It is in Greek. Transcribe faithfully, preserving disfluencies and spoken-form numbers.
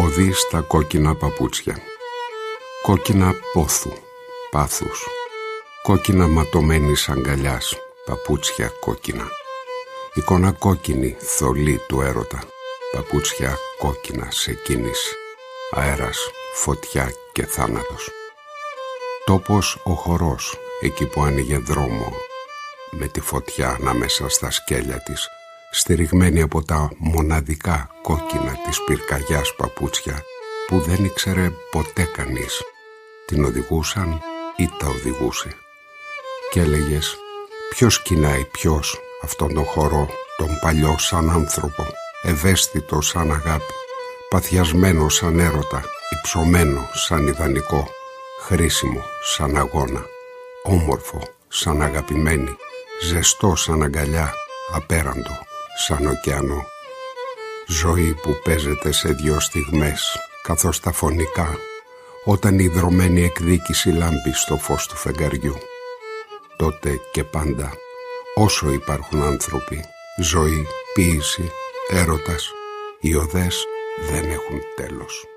Οδή στα κόκκινα παπούτσια. Κόκκινα πόθου, πάθους. Κόκκινα ματωμένης αγκαλιάς, παπούτσια κόκκινα. Εικόνα κόκκινη, θολή του έρωτα. Παπούτσια κόκκινα σε κίνηση. Αέρας, φωτιά και θάνατος. Τόπος ο χορός, εκεί που άνοιγε δρόμο, με τη φωτιά ανάμεσα στα σκέλια της, στηριγμένη από τα μοναδικά κόκκινα της πυρκαγιάς παπούτσια που δεν ήξερε ποτέ κανείς. Την οδηγούσαν ή τα οδηγούσε. Και έλεγες, ποιος κοινάει ποιος αυτόν τον χορό, τον παλιό σαν άνθρωπο, ευαίσθητο σαν αγάπη, παθιασμένο σαν έρωτα, υψωμένο σαν ιδανικό, χρήσιμο σαν αγώνα, όμορφο σαν αγαπημένη, ζεστό σαν αγκαλιά, απέραντο σαν ωκεανό. Ζωή που παίζεται σε δυο στιγμές, καθώς τα φωνικά, όταν η δρωμένη εκδίκηση λάμπει στο φως του φεγγαριού. Τότε και πάντα, όσο υπάρχουν άνθρωποι, ζωή, ποίηση, έρωτας, οι οδές δεν έχουν τέλος.